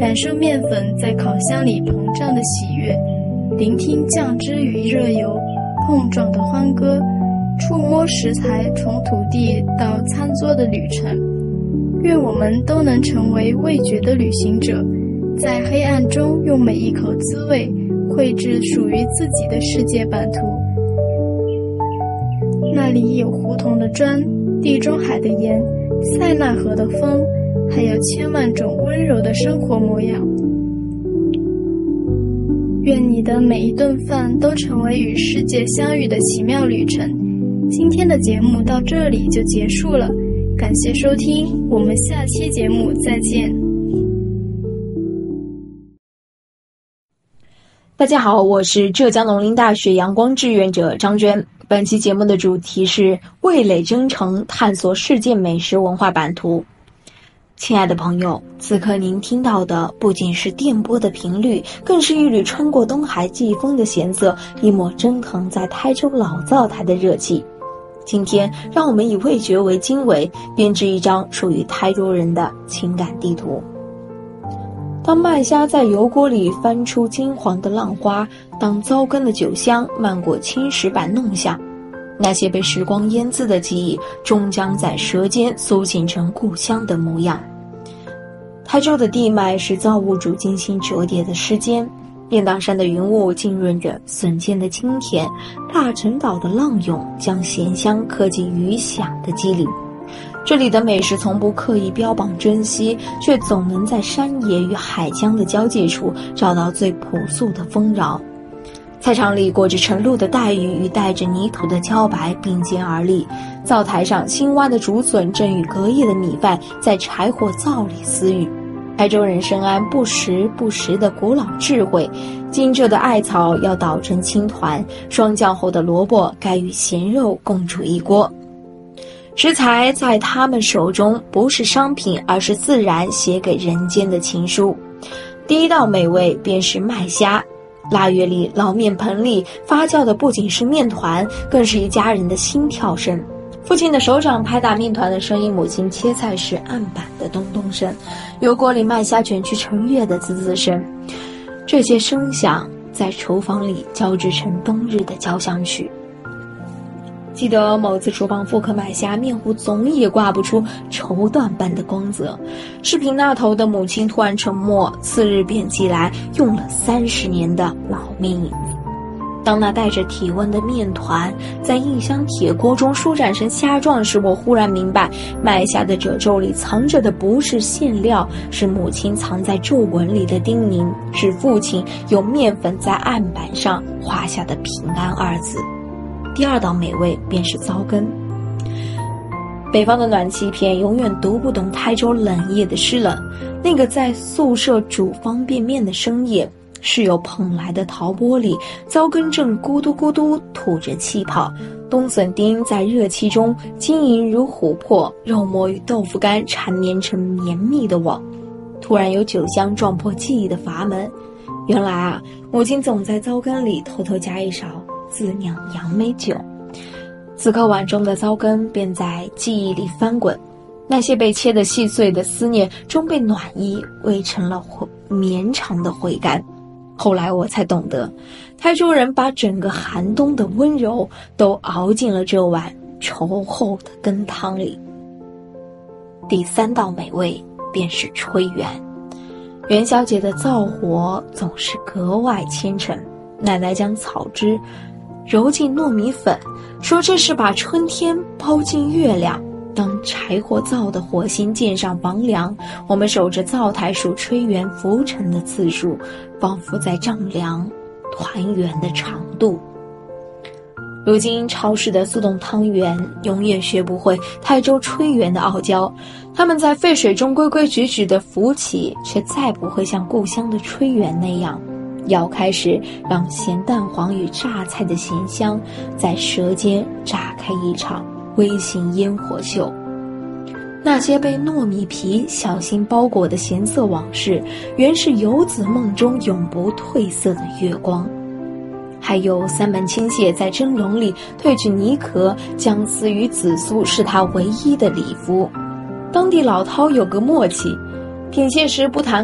感受面粉在烤箱里膨胀的喜悦，聆听酱汁与热油碰撞的欢歌，触摸食材从土地到餐桌的旅程。愿我们都能成为味觉的旅行者，在黑暗中用每一口滋味绘制属于自己的世界版图。那里有胡同的砖，地中海的盐，塞纳河的风，还有千万种温柔的生活模样。愿你的每一顿饭都成为与世界相遇的奇妙旅程。今天的节目到这里就结束了，感谢收听，我们下期节目再见。 大家好，我是浙江农林大学阳光志愿者张娟。本期节目的主题是味蕾征程，探索世界美食文化版图。亲爱的朋友，此刻您听到的不仅是电波的频率，更是一缕穿过东海季风的咸涩，一抹蒸腾在台州老灶台的热气。今天让我们以味觉为经纬，编织一张属于台州人的情感地图。当麦虾在油锅里翻出金黄的浪花，当糟羹的酒香漫过青石板弄响，那些被时光腌渍的记忆终将在舌尖苏醒成故乡的模样。台州的地脉是造物主精心折叠的诗间，雁荡山的云雾浸润着笋尖的清甜，大陈岛的浪涌将咸香刻进鱼响的肌理。这里的美食从不刻意标榜珍惜，却总能在山野与海疆的交界处找到最朴素的丰饶。菜场里裹着晨露的带鱼与带着泥土的茭白并肩而立，灶台上新挖的竹笋正与隔夜的米饭在柴火灶里私语。台州人深谙不时不食的古老智慧，精致的艾草要捣成青团，霜降后的萝卜该与咸肉共煮一锅。食材在他们手中不是商品，而是自然写给人间的情书。第一道美味便是麦虾，腊月里老面盆里发酵的不仅是面团，更是一家人的心跳声。父亲的手掌拍打面团的声音，母亲切菜时案板的咚咚声，油锅里麦虾卷去成月的滋滋声。这些声响在厨房里交织成冬日的交响曲。记得某次厨房复刻麦虾，面糊总也挂不出绸缎般的光泽。视频那头的母亲突然沉默，次日便寄来用了30年的老面影子。当那带着体温的面团在硬箱铁锅中舒展成虾状时，我忽然明白，麦虾的褶皱里藏着的不是馅料，是母亲藏在皱纹里的叮咛，是父亲用面粉在案板上画下的平安2字。第二道美味便是糟羹。北方的暖气片永远读不懂台州冷夜的湿冷，那个在宿舍煮方便面的深夜，室友捧来的陶玻璃，糟羹正咕嘟咕嘟吐着气泡，冬笋丁在热气中晶莹如琥珀，肉末与豆腐干缠绵成绵密的网。突然有酒香撞破记忆的阀门，原来啊，母亲总在糟羹里偷偷加一勺自酿杨梅酒。此刻碗中的糟羹便在记忆里翻滚，那些被切得细碎的思念终被暖意煨成了绵长的回甘。后来我才懂得，台州人把整个寒冬的温柔都熬进了这碗稠厚的羹汤里。第3道美味便是炊圆。元宵节的灶火总是格外虔诚，奶奶将草汁揉进糯米粉，说这是把春天包进月亮。当柴火灶的火星溅上房梁，我们守着灶台数炊圆浮沉的次数，仿佛在丈量团圆的长度。如今超市的速冻汤圆永远学不会台州炊圆的傲娇，它们在沸水中规规矩矩地浮起，却再不会像故乡的炊圆那样咬开时让咸蛋黄与榨菜的咸香在舌尖炸开一场微型烟火秀。那些被糯米皮小心包裹的咸涩往事，原是游子梦中永不褪色的月光。还有三门青蟹在蒸笼里褪去泥壳，姜丝与紫苏是他唯一的礼服。当地老饕有个默契，点蟹时不谈